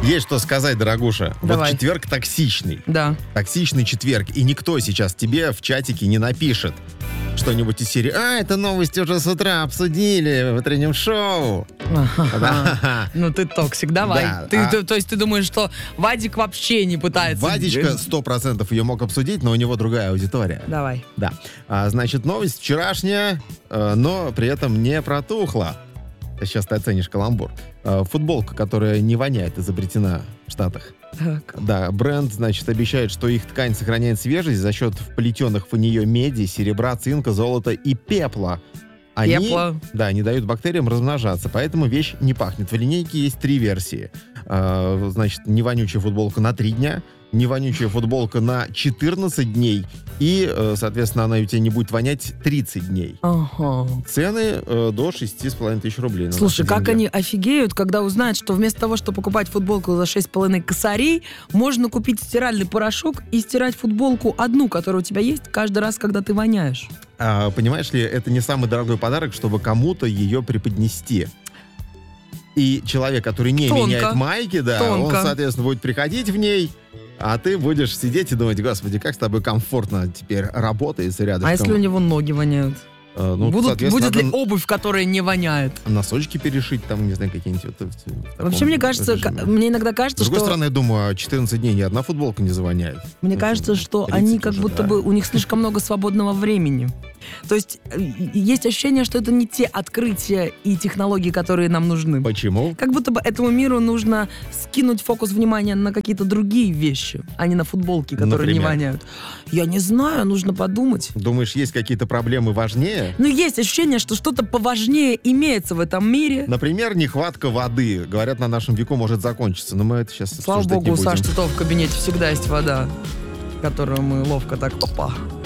Есть что сказать, дорогуша. Давай. Вот четверг токсичный. Да. Токсичный четверг. И никто сейчас тебе в чатике не напишет что-нибудь из серии: это новости уже с утра обсудили в утреннем шоу. Да. Ну ты токсик, давай. Да, То есть ты думаешь, что Вадик вообще не пытается... Вадичка 100% ее мог обсудить, но у него другая аудитория. Давай. Да. Значит, новость вчерашняя, но при этом не протухла. Сейчас ты оценишь каламбур. Футболка, которая не воняет, изобретена в Штатах. Так. Да, бренд, значит, обещает, что их ткань сохраняет свежесть за счет вплетенных в нее меди, серебра, цинка, золота и пепла. Пепла. Да, не дают бактериям размножаться, поэтому вещь не пахнет. В линейке есть 3 версии. Значит, невонючая футболка на 3 дня, невонючая футболка на 14 дней и, соответственно, она у тебя не будет вонять 30 дней. Ага. Цены до 6500 рублей. на Слушай, наши как деньги. они офигеют, когда узнают, что вместо того, чтобы покупать футболку за 6,5 косарей, можно купить стиральный порошок и стирать футболку одну, которая у тебя есть, каждый раз, когда ты воняешь. Понимаешь ли, это не самый дорогой подарок, чтобы кому-то ее преподнести. И человек, который не Тонко. меняет майки, да, Тонко. он, соответственно, будет приходить в ней, а ты будешь сидеть и думать: господи, как с тобой комфортно теперь работает рядышком. А если у него ноги воняют? Будет ли надо обувь, которая не воняет? носочки перешить, там, не знаю, какие-нибудь. Вот, в таком Вообще, мне кажется, режиме. мне иногда кажется, С другой что... стороны, я думаю, 14 дней ни одна футболка не завоняет. Мне кажется, что 30 они как уже, будто да. бы, у них слишком много свободного времени. То есть есть ощущение, что это не те открытия и технологии, которые нам нужны. Почему? Как будто бы этому миру нужно скинуть фокус внимания на какие-то другие вещи, а не на футболки, которые не Например? воняют. Я не знаю, нужно подумать. Думаешь, есть какие-то проблемы важнее? Но есть ощущение, что что-то поважнее имеется в этом мире. Например, нехватка воды. Говорят, на нашем веку может закончиться, но мы это сейчас Слава обсуждать богу, не у будем. Саши Титова в кабинете всегда есть вода, которую мы ловко так, опа,